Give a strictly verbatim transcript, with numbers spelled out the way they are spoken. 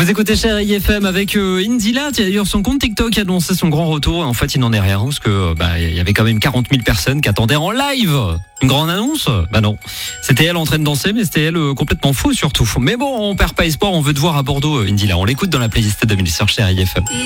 Vous écoutez Chérie F M avec euh, Indila. D'ailleurs, son compte TikTok a annoncé son grand retour. En fait, il n'en est rien parce que bah il y avait quand même quarante mille personnes qui attendaient en live une grande annonce. Bah non, c'était elle en train de danser, mais c'était elle euh, complètement faux surtout. Mais bon, on perd pas espoir. On veut te voir à Bordeaux, Indila. On l'écoute dans la playlist de mille sur Chérie F M.